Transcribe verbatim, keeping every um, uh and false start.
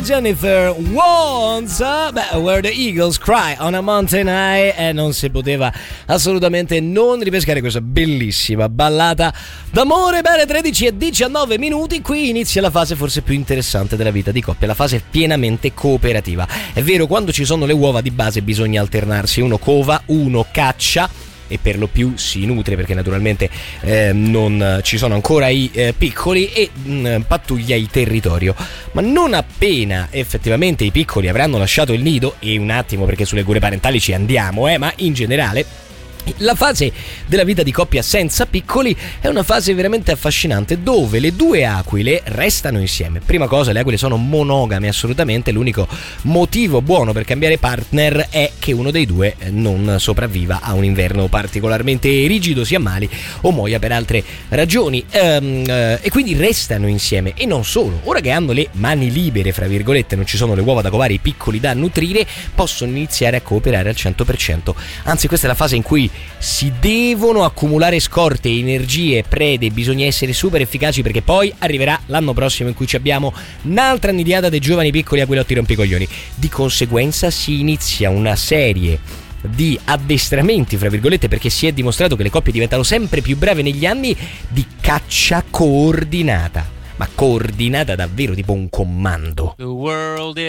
Jennifer Wants, beh, Where the Eagles Cry on a Mountain High, e non si poteva assolutamente non ripescare questa bellissima ballata d'amore. Bene, tredici e diciannove minuti, qui inizia la fase forse più interessante della vita di coppia, la fase pienamente cooperativa. È vero, quando ci sono le uova di base bisogna alternarsi, uno cova, uno caccia e per lo più si nutre, perché naturalmente eh, non ci sono ancora i eh, piccoli, e mh, pattuglia il territorio. Ma non appena effettivamente i piccoli avranno lasciato il nido, e un attimo perché sulle cure parentali ci andiamo, eh, ma in generale la fase della vita di coppia senza piccoli è una fase veramente affascinante, dove le due aquile restano insieme. Prima cosa, le aquile sono monogame assolutamente, l'unico motivo buono per cambiare partner è che uno dei due non sopravviva a un inverno particolarmente rigido, si ammali o muoia per altre ragioni, ehm, eh, e quindi restano insieme. E non solo, ora che hanno le mani libere, fra virgolette, non ci sono le uova da covare, i piccoli da nutrire, possono iniziare a cooperare al cento per cento. Anzi, questa è la fase in cui si devono accumulare scorte, energie, prede, bisogna essere super efficaci, perché poi arriverà l'anno prossimo in cui ci abbiamo un'altra nidiata dei giovani piccoli aquilotti rompicoglioni. Di conseguenza si inizia una serie di addestramenti, fra virgolette, perché si è dimostrato che le coppie diventano sempre più brave negli anni, di caccia coordinata, ma coordinata davvero, tipo un comando. The world is